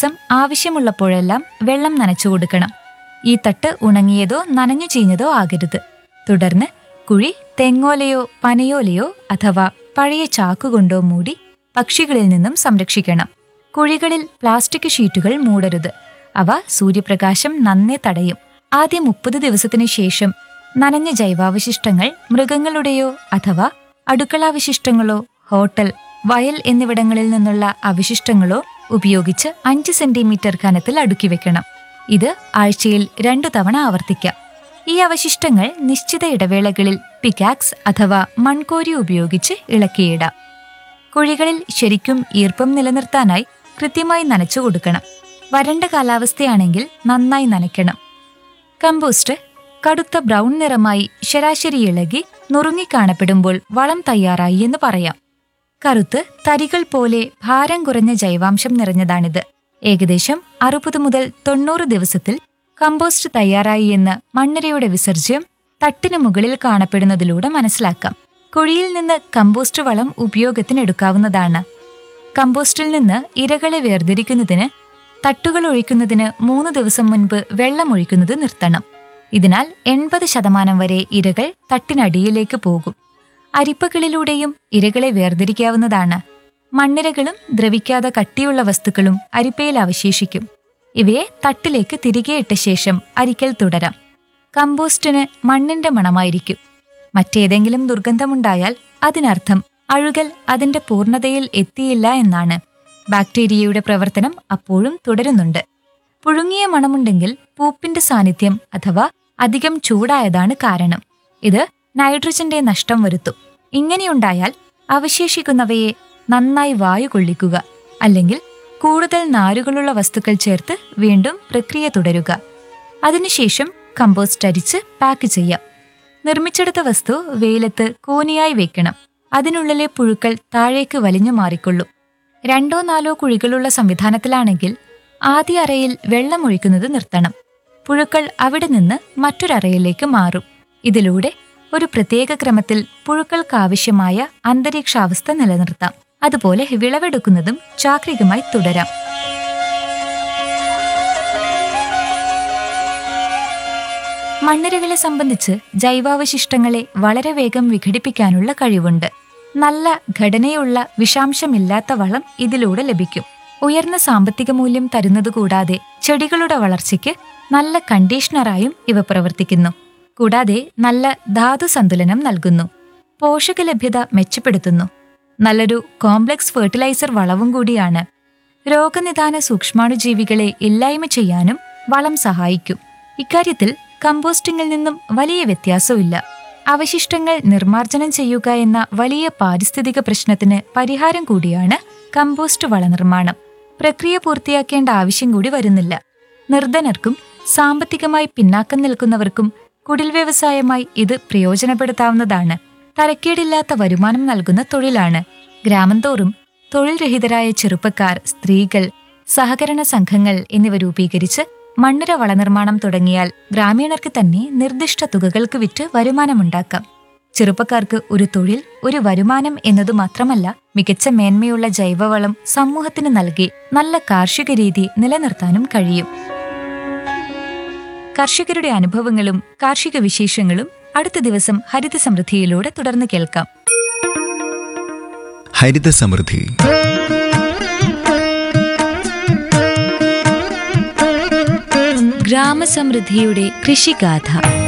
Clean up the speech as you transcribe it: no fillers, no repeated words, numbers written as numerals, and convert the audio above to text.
ആവശ്യമുള്ളപ്പോഴെല്ലാം വെള്ളം നനച്ചു കൊടുക്കണം. ഈ തട്ട് ഉണങ്ങിയതോ നനഞ്ഞു ചീഞ്ഞതോ ആകരുത്. തുടർന്ന് കുഴി തെങ്ങോലയോ പനയോലയോ അഥവാ പഴയ ചാക്കുകൊണ്ടോ മൂടി പക്ഷികളിൽ നിന്നും സംരക്ഷിക്കണം. കുഴികളിൽ പ്ലാസ്റ്റിക് ഷീറ്റുകൾ മൂടരുത്. അവ സൂര്യപ്രകാശം നന്നേ തടയും. ആദ്യ 30 ദിവസത്തിനു ശേഷം നനഞ്ഞ ജൈവാവശിഷ്ടങ്ങൾ മൃഗങ്ങളുടെയോ അഥവാ അടുക്കളാവശിഷ്ടങ്ങളോ ഹോട്ടൽ, വയൽ എന്നിവിടങ്ങളിൽ നിന്നുള്ള അവശിഷ്ടങ്ങളോ ഉപയോഗിച്ച് 5 സെന്റിമീറ്റർ ഘനത്തിൽ അടുക്കി വെക്കണം. ഇത് ആഴ്ചയിൽ 2 തവണ ആവർത്തിക്കാം. ഈ അവശിഷ്ടങ്ങൾ നിശ്ചിത ഇടവേളകളിൽ പിക്കാക്സ് അഥവാ മൺകോരി ഉപയോഗിച്ച് ഇളക്കിയിടാം. കുഴികളിൽ ശരിക്കും ഈർപ്പം നിലനിർത്താനായി കൃത്യമായി നനച്ചു കൊടുക്കണം. വരണ്ട കാലാവസ്ഥയാണെങ്കിൽ നന്നായി നനയ്ക്കണം. കമ്പോസ്റ്റ് കടുത്ത ബ്രൗൺ നിറമായി ശരാശരി ഇളകി നുറുങ്ങിക്കാണപ്പെടുമ്പോൾ വളം തയ്യാറായി എന്ന് പറയാം. കറുത്ത് തരികൾ പോലെ ഭാരം കുറഞ്ഞ ജൈവാംശം നിറഞ്ഞതാണിത്. ഏകദേശം 60 മുതൽ 90 ദിവസത്തിൽ കമ്പോസ്റ്റ് തയ്യാറായി എന്ന് മണ്ണിരയുടെ വിസർജ്യം തട്ടിനു മുകളിൽ കാണപ്പെടുന്നതിലൂടെ മനസ്സിലാക്കാം. കുഴിയിൽ നിന്ന് കമ്പോസ്റ്റ് വളം ഉപയോഗത്തിനെടുക്കാവുന്നതാണ്. കമ്പോസ്റ്റിൽ നിന്ന് ഇരകളെ വേർതിരിക്കുന്നതിന് തട്ടുകൾ ഒഴിക്കുന്നതിന് 3 ദിവസം മുൻപ് വെള്ളം ഒഴിക്കുന്നത് നിർത്തണം. ഇതിനാൽ 80% വരെ ഇരകൾ തട്ടിനടിയിലേക്ക് പോകും. അരിപ്പകളിലൂടെയും ഇരകളെ വേർതിരിക്കാവുന്നതാണ്. മണ്ണിരകളും ദ്രവിക്കാതെ കട്ടിയുള്ള വസ്തുക്കളും അരിപ്പയിൽ അവശേഷിക്കും. ഇവയെ തട്ടിലേക്ക് തിരികെ ഇട്ട ശേഷം അരിക്കൽ തുടരാം. കമ്പോസ്റ്റിന് മണ്ണിന്റെ മണമായിരിക്കും. മറ്റേതെങ്കിലും ദുർഗന്ധമുണ്ടായാൽ അതിനർത്ഥം അഴുകൽ അതിന്റെ പൂർണ്ണതയിൽ എത്തിയില്ല എന്നാണ്. ബാക്ടീരിയയുടെ പ്രവർത്തനം അപ്പോഴും തുടരുന്നുണ്ട്. പുഴുങ്ങിയ മണമുണ്ടെങ്കിൽ പൂപ്പിന്റെ സാന്നിധ്യം അഥവാ അധികം ചൂടായതാണ് കാരണം. ഇത് നൈട്രജന്റെ നഷ്ടം വരുത്തും. ഇങ്ങനെയുണ്ടായാൽ അവശേഷിക്കുന്നവയെ നന്നായി വായു കൊള്ളിക്കുക, അല്ലെങ്കിൽ കൂടുതൽ നാരുകളുള്ള വസ്തുക്കൾ ചേർത്ത് വീണ്ടും പ്രക്രിയ തുടരുക. അതിനുശേഷം കമ്പോസ്റ്റ് അരിച്ച് പാക്ക് ചെയ്യാം. നിർമ്മിച്ചെടുത്ത വസ്തു വെയിലത്ത് കോണിയായി വെക്കണം. അതിനുള്ളിലെ പുഴുക്കൾ താഴേക്ക് വലിഞ്ഞു മാറിക്കൊള്ളും. 2-4 കുഴികളുള്ള സംവിധാനത്തിലാണെങ്കിൽ ആദ്യ അറയിൽ വെള്ളം ഒഴിക്കുന്നത് നിർത്തണം. പുഴുക്കൾ അവിടെ നിന്ന് മറ്റൊരറയിലേക്ക് മാറും. ഇതിലൂടെ ഒരു പ്രത്യേക ക്രമത്തിൽ പുഴുക്കൾക്കാവശ്യമായ അന്തരീക്ഷാവസ്ഥ നിലനിർത്താം. അതുപോലെ വിളവെടുക്കുന്നതും ചാക്രികമായി തുടരാം. മണ്ണിരകളെ സംബന്ധിച്ച് ജൈവാവശിഷ്ടങ്ങളെ വളരെ വേഗം വിഘടിപ്പിക്കാനുള്ള കഴിവുണ്ട്. നല്ല ഘടനയുള്ള വിഷാംശമില്ലാത്ത വളം ഇതിലൂടെ ലഭിക്കും. ഉയർന്ന സാമ്പത്തിക മൂല്യം തരുന്നതുകൂടാതെ ചെടികളുടെ വളർച്ചയ്ക്ക് നല്ല കണ്ടീഷണറായും ഇവ പ്രവർത്തിക്കുന്നു. കൂടാതെ നല്ല ധാതു സന്തുലനം നൽകുന്നു. പോഷകലഭ്യത മെച്ചപ്പെടുത്തുന്നു. നല്ലൊരു കോംപ്ലക്സ് ഫെർട്ടിലൈസർ വളവും കൂടിയാണ്. രോഗനിദാന സൂക്ഷ്മാണുജീവികളെ ഇല്ലായ്മ ചെയ്യാനും വളം സഹായിക്കും. ഇക്കാര്യത്തിൽ കമ്പോസ്റ്റിംഗിൽ നിന്നും വലിയ വ്യത്യാസമില്ല. അവശിഷ്ടങ്ങൾ നിർമ്മാർജ്ജനം ചെയ്യുക എന്ന വലിയ പാരിസ്ഥിതിക പ്രശ്നത്തിന് പരിഹാരം കൂടിയാണ് കമ്പോസ്റ്റ് വളനിർമ്മാണം. പ്രക്രിയ പൂർത്തിയാക്കേണ്ട ആവശ്യം കൂടി വരുന്നില്ല. നിർധനർക്കും സാമ്പത്തികമായി പിന്നാക്കം നിൽക്കുന്നവർക്കും കുടിൽ വ്യവസായമായി ഇത് പ്രയോജനപ്പെടുത്താവുന്നതാണ്. തരക്കേടില്ലാത്ത വരുമാനം നൽകുന്ന തൊഴിലാണ്. ഗ്രാമം തോറും തൊഴിൽ രഹിതരായ ചെറുപ്പക്കാർ, സ്ത്രീകൾ, സഹകരണ സംഘങ്ങൾ എന്നിവ രൂപീകരിച്ച് മണ്ണിര വളനിർമ്മാണം തുടങ്ങിയാൽ ഗ്രാമീണർക്ക് തന്നെ നിർദ്ദിഷ്ട തുകകൾക്ക് വിറ്റ് വരുമാനമുണ്ടാക്കാം. ചെറുപ്പക്കാർക്ക് ഒരു തൊഴിൽ, ഒരു വരുമാനം എന്നതു മാത്രമല്ല, മികച്ച മേന്മയുള്ള ജൈവവളം സമൂഹത്തിന് നൽകി നല്ല കാർഷിക രീതി നിലനിർത്താനും കഴിയും. കർഷകരുടെ അനുഭവങ്ങളും കാർഷിക വിശേഷങ്ങളും അടുത്ത ദിവസം ഹരിത സമൃദ്ധിയിലൂടെ തുടർന്ന് കേൾക്കാം. ഹരിത സമൃദ്ധി. ഗ്രാമസമൃദ്ധിയുടെ കൃഷിഗാഥ.